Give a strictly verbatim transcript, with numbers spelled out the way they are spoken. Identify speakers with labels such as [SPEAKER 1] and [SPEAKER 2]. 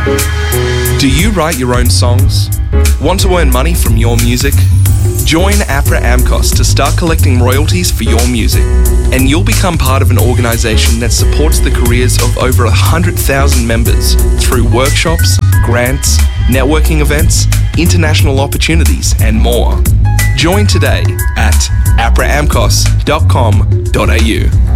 [SPEAKER 1] Do you write your own songs? Want to earn money from your music? Join APRA AMCOS to start collecting royalties for your music, and you'll become part of an organisation that supports the careers of over one hundred thousand members through workshops, grants, networking events, international opportunities, and more. Join today at apra amcos dot com dot a u.